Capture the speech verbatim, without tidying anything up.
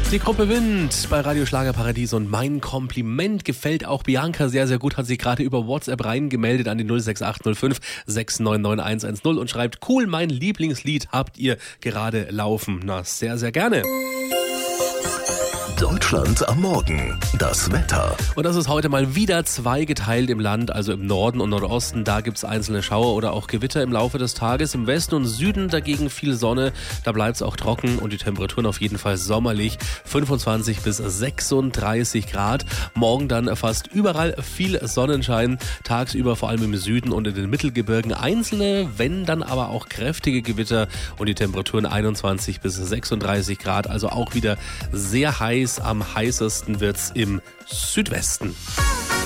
Die Gruppe Wind bei Radio Schlagerparadies und mein Kompliment gefällt auch Bianca sehr, sehr gut. Hat sich gerade über WhatsApp reingemeldet an die null sechs acht null fünf sechs neun neun eins eins null und schreibt: Cool, mein Lieblingslied habt ihr gerade laufen. Na, sehr, sehr gerne. Deutschland am Morgen. Das Wetter. Und das ist heute mal wieder zweigeteilt im Land, also im Norden und Nordosten. Da gibt es einzelne Schauer oder auch Gewitter im Laufe des Tages. Im Westen und Süden dagegen viel Sonne. Da bleibt es auch trocken und die Temperaturen auf jeden Fall sommerlich. fünfundzwanzig bis sechsunddreißig Grad. Morgen dann fast überall viel Sonnenschein. Tagsüber vor allem im Süden und in den Mittelgebirgen einzelne, wenn dann aber auch kräftige Gewitter. Und die Temperaturen einundzwanzig bis sechsunddreißig Grad. Also auch wieder sehr heiß. Am heißesten wird's im Südwesten.